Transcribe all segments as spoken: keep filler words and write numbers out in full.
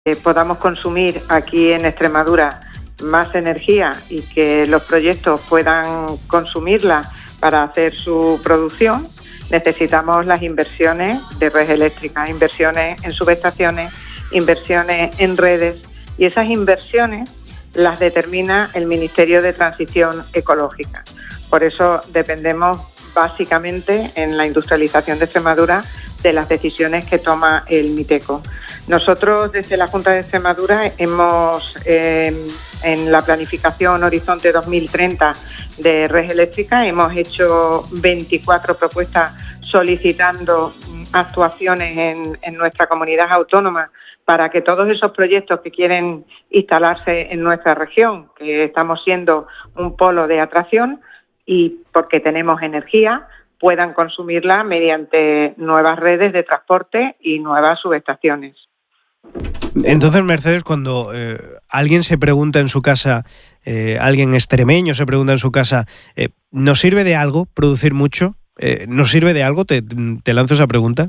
eh, podamos consumir aquí en Extremadura más energía y que los proyectos puedan consumirla para hacer su producción, necesitamos las inversiones de red eléctrica, inversiones en subestaciones, inversiones en redes, y esas inversiones las determina el Ministerio de Transición Ecológica. Por eso dependemos básicamente en la industrialización de Extremadura de las decisiones que toma el MITECO. Nosotros desde la Junta de Extremadura hemos, eh, en la planificación Horizonte dos mil treinta de red eléctrica, hemos hecho veinticuatro propuestas solicitando actuaciones en, en nuestra comunidad autónoma para que todos esos proyectos que quieren instalarse en nuestra región, que estamos siendo un polo de atracción y porque tenemos energía, puedan consumirla mediante nuevas redes de transporte y nuevas subestaciones. Entonces, Mercedes, cuando eh, alguien se pregunta en su casa, eh, alguien extremeño se pregunta en su casa, eh, ¿nos sirve de algo producir mucho? Eh, ¿Nos sirve de algo? ¿Te, te lanzo esa pregunta?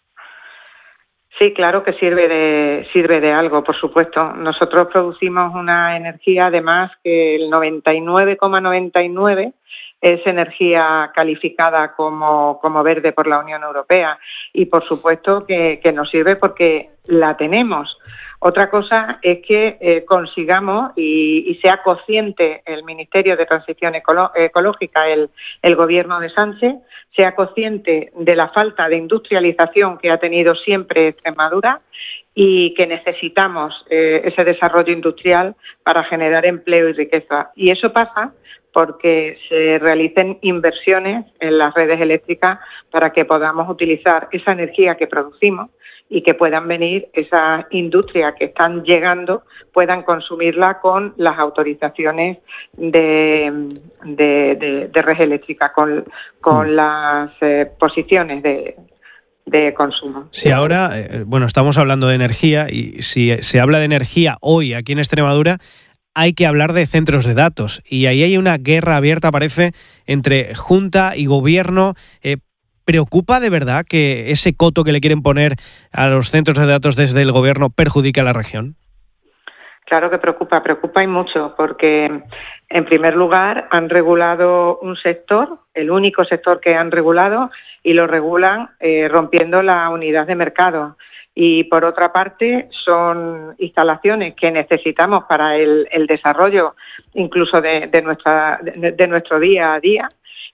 Sí, claro que sirve de sirve de algo, por supuesto. Nosotros producimos una energía, además, que el noventa y nueve coma noventa y nueve es energía calificada como, como verde por la Unión Europea y, por supuesto, que, que nos sirve porque la tenemos. Otra cosa es que eh, consigamos y, y sea consciente el Ministerio de Transición Ecolo- Ecológica, el, el Gobierno de Sánchez, sea consciente de la falta de industrialización que ha tenido siempre Extremadura y que necesitamos eh, ese desarrollo industrial para generar empleo y riqueza. Y eso pasa porque se realicen inversiones en las redes eléctricas para que podamos utilizar esa energía que producimos y que puedan venir esas industrias que están llegando, puedan consumirla con las autorizaciones de, de, de, de red eléctrica, con, con las eh, posiciones de, de consumo. Si ahora, eh, bueno, estamos hablando de energía y si se habla de energía hoy aquí en Extremadura, hay que hablar de centros de datos y ahí hay una guerra abierta, parece, entre Junta y Gobierno. Eh, ¿Preocupa de verdad que ese coto que le quieren poner a los centros de datos desde el Gobierno perjudique a la región? Claro que preocupa, preocupa y mucho, porque en primer lugar han regulado un sector, el único sector que han regulado, y lo regulan eh, rompiendo la unidad de mercado. Y por otra parte son instalaciones que necesitamos para el, el desarrollo incluso de, de, nuestra, de, de nuestro día a día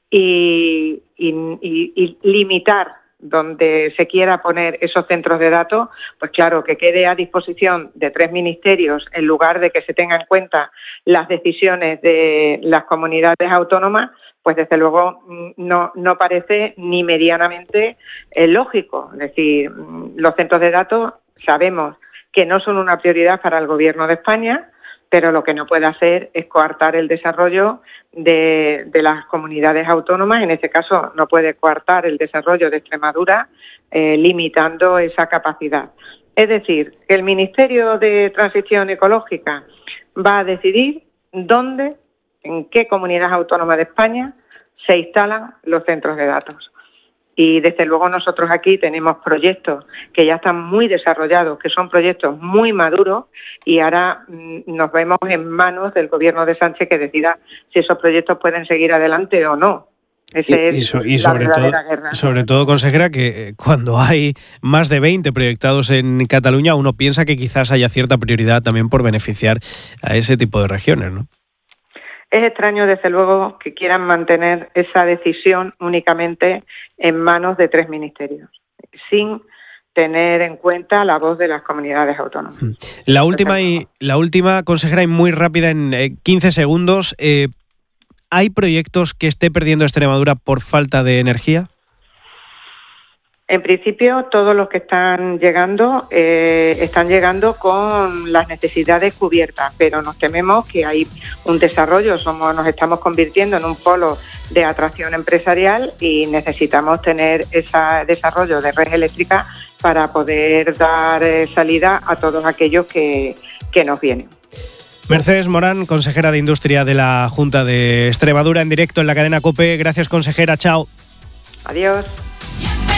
y, y, y, y limitar donde se quiera poner esos centros de datos, pues claro, que quede a disposición de tres ministerios en lugar de que se tengan en cuenta las decisiones de las comunidades autónomas, pues desde luego no, no parece ni medianamente eh, lógico. Es decir, los centros de datos sabemos que no son una prioridad para el Gobierno de España, pero lo que no puede hacer es coartar el desarrollo de, de las comunidades autónomas. En este caso, no puede coartar el desarrollo de Extremadura, eh, limitando esa capacidad. Es decir, que el Ministerio de Transición Ecológica va a decidir dónde, en qué comunidad autónoma de España se instalan los centros de datos. Y desde luego nosotros aquí tenemos proyectos que ya están muy desarrollados, que son proyectos muy maduros y ahora mmm, nos vemos en manos del Gobierno de Sánchez que decida si esos proyectos pueden seguir adelante o no. Ese y, y, so, y sobre todo, guerra. sobre todo, consejera, que cuando hay más de veinte proyectados en Cataluña, uno piensa que quizás haya cierta prioridad también por beneficiar a ese tipo de regiones, ¿no? Es extraño, desde luego, que quieran mantener esa decisión únicamente en manos de tres ministerios, sin tener en cuenta la voz de las comunidades autónomas. La última, y, la última consejera, y muy rápida, en eh, quince segundos. Eh, ¿Hay proyectos que esté perdiendo Extremadura por falta de energía? En principio, todos los que están llegando eh, están llegando con las necesidades cubiertas, pero nos tememos que hay un desarrollo, somos, nos estamos convirtiendo en un polo de atracción empresarial y necesitamos tener ese desarrollo de red eléctrica para poder dar eh, salida a todos aquellos que, que nos vienen. Mercedes Morán, consejera de Industria de la Junta de Extremadura, en directo en la cadena COPE. Gracias, consejera. Chao. Adiós.